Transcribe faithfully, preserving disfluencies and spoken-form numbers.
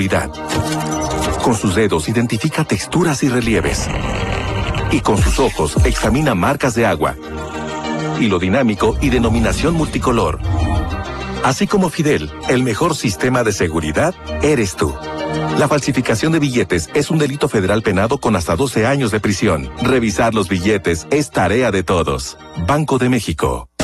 seguridad. Con sus dedos identifica texturas y relieves. Y con sus ojos examina marcas de agua, hilo dinámico y denominación multicolor. Así como Fidel, el mejor sistema de seguridad eres tú. La falsificación de billetes es un delito federal penado con hasta doce años de prisión. Revisar los billetes es tarea de todos. Banco de México.